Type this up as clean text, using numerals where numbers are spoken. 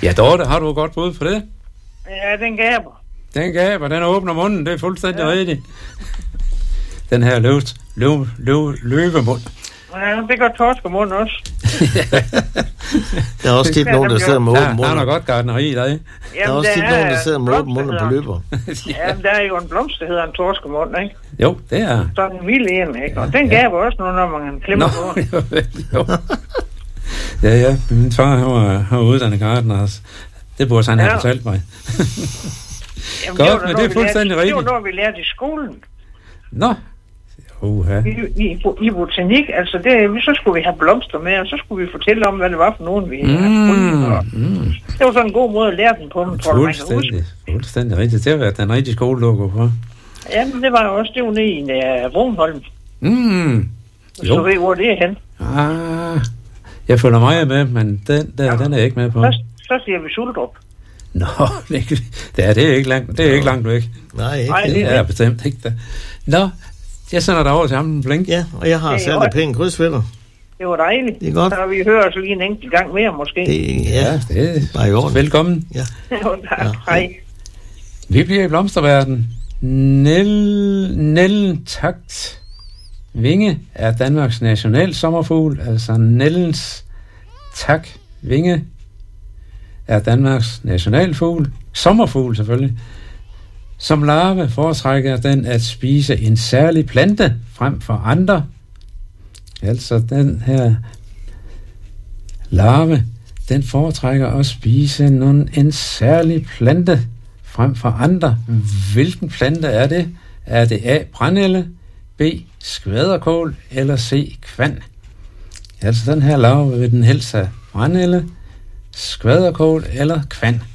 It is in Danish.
Ja, Dorte, har du godt bud på det? Ja, den gaber. Den gaber, den åbner munden, det er fuldstændig rigtigt. Den her løvemund. Ja, det gør torskemund også. Der er også tit nogen, der sidder med åben mund. Der er godt gartneri der, ikke? Der er også tit nogen, der sidder med åben mund på løber. Jamen, der er jo en blomst, der hedder en torskemund, ikke? Jo, det er. Sådan en vild en, ikke? Og den gaber også nu, når man klemmer på den. Jo. Ja. Min far, han var uddannet gartner. Det burde han have fortalt mig. Jamen, godt, men det er fuldstændig rigtigt. Det var noget, vi lærte i skolen. Nå. I botanik, altså så skulle vi have blomster med, og så skulle vi fortælle om, hvad det var for nogen, vi havde. Det var sådan en god måde at lære den på, tror du, man kan huske. Fuldstændig rigtigt. Det var den rigtige skolelogo på. Ja, men det var jo også, det var nede i Brunholm. Så ved hvor det er hen. Jeg følger mig med, men den er jeg ikke med på. Så siger vi Suldrup. Nå, det er ikke langt. Det er ikke langt væk. Nej, ikke. Det er bestemt ikke det. Nå, jeg sender dig over til ham, Blink. Ja, og jeg har sat et pænt krydsfælder. Det var dejligt. Det er godt. Så vi hører os lige en enkelt gang mere, måske. Det er bare i orden. Velkommen. Ja. Jo, tak. Hej. Vi bliver i blomsterverden. Nellentakt vinge er Danmarks national sommerfugl. Altså Nellens tak vinge er Danmarks nationalfugl. Sommerfugl selvfølgelig. Som larve foretrækker den at spise en særlig plante frem for andre. Altså den her larve, den foretrækker at spise en særlig plante frem for andre. Hvilken plante er det? Er det A. brændenælde, B. skvæderkål eller C. kvand? Altså den her larve vil den helst have brændenælde, skvæderkål eller kvand.